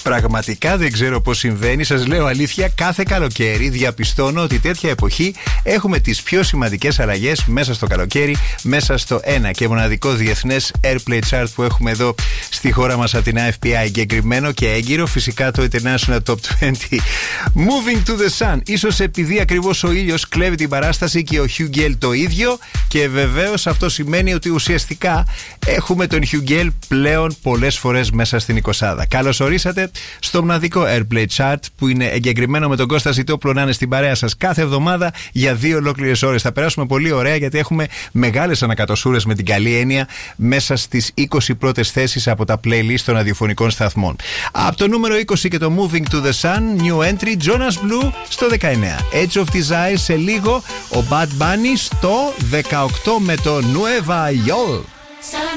Πραγματικά δεν ξέρω πώς συμβαίνει. Σας λέω αλήθεια, κάθε καλοκαίρι διαπιστώνω ότι τέτοια εποχή έχουμε τις πιο σημαντικές αλλαγές μέσα στο καλοκαίρι, μέσα στο ένα και μοναδικό διεθνές Airplay Chart που έχουμε εδώ στη χώρα μας από την AFPI, εγκεκριμένο και έγκυρο. Φυσικά το International Top 20. Moving to the Sun. Ίσως επειδή ακριβώς ο ήλιος κλέβει την παράσταση και ο Hugh Gale το ίδιο. Και βεβαίως αυτό σημαίνει ότι ουσιαστικά έχουμε τον Hugh Gale πλέον πολλές φορές μέσα στην 20. Καλώς ορίσατε στο μοναδικό Airplay Chart που είναι εγκεκριμένο με τον Κώστα Ζητόπουλο να είναι στην παρέα σας κάθε εβδομάδα για 2 ολόκληρες ώρες. Θα περάσουμε πολύ ωραία γιατί έχουμε μεγάλες ανακατοσούρες με την καλή έννοια μέσα στις 20 πρώτες θέσεις από τα playlist των ραδιοφωνικών σταθμών. Από το νούμερο 20 και το Moving to the Sun, new entry, Jonas Blue στο 19. Edge of Desire σε λίγο, ο Bad Bunny στο 18 με το Nueva York.